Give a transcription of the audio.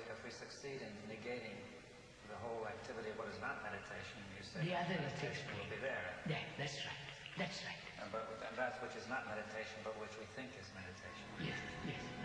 if we succeed in negating the whole activity of what is not meditation, you say The other meditation will be there. Yeah, that's right. That's right. And that which is not meditation, but which we think is meditation. Yes, yes.